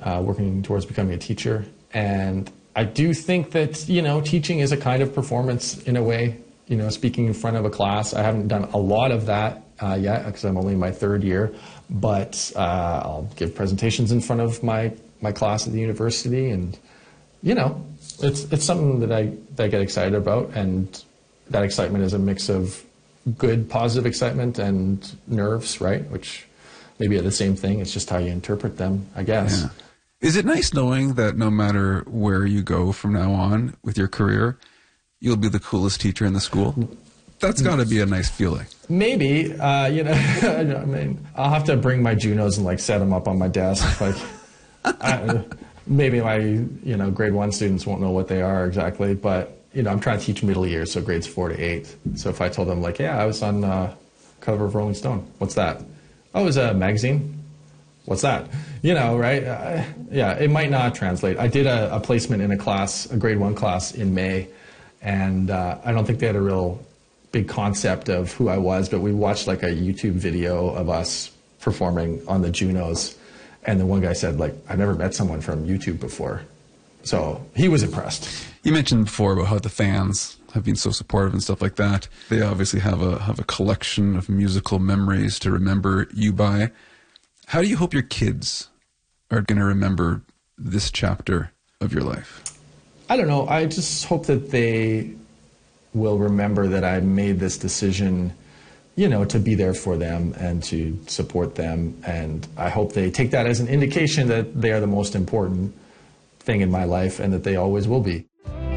working towards becoming a teacher. And I do think that, you know, teaching is a kind of performance in a way. You know, speaking in front of a class, I haven't done a lot of that yet because I'm only in my third year, but I'll give presentations in front of my class at the university, and, you know, it's something that I get excited about, and that excitement is a mix of good, positive excitement and nerves, right? Which maybe are the same thing. It's just how you interpret them, I guess. Yeah. Is it nice knowing that no matter where you go from now on with your career, you'll be the coolest teacher in the school? That's got to be a nice feeling. Maybe, you know, I mean, I'll have to bring my Junos and like set them up on my desk. Like, maybe my, you know, grade 1 students won't know what they are exactly, but, you know, I'm trying to teach middle years, so grades 4 to 8. So if I told them, like, yeah, I was on cover of Rolling Stone. What's that? Oh, it was a magazine. What's that? You know, right? Yeah, it might not translate. I did a placement in a class, a grade 1 class in May, and I don't think they had a real big concept of who I was, but we watched like a YouTube video of us performing on the Junos, and the one guy said, like, I've never met someone from YouTube before. So he was impressed. You mentioned before about how the fans have been so supportive and stuff like that. They obviously have a collection of musical memories to remember you by. How do you hope your kids are going to remember this chapter of your life? I don't know. I just hope that they will remember that I made this decision, you know, to be there for them and to support them. And I hope they take that as an indication that they are the most important thing in my life and that they always will be.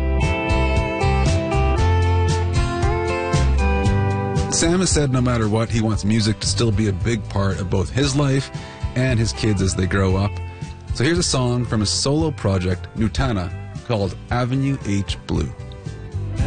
Sam has said no matter what, he wants music to still be a big part of both his life and his kids as they grow up. So here's a song from his solo project, Nutana, called Avenue H Blue.